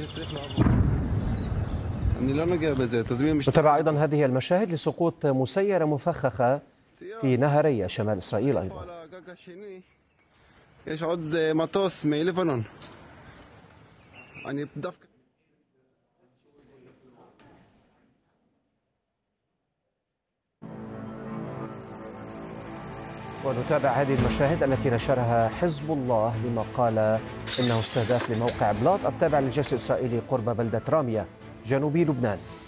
نتابع أيضا هذه المشاهد لسقوط مسيرة مفخخة في نهري شمال إسرائيل أيضا. ونتابع هذه المشاهد التي نشرها حزب الله لما قال إنه استهداف لموقع بلاط التابع للجيش الإسرائيلي قرب بلدة رامية جنوبي لبنان.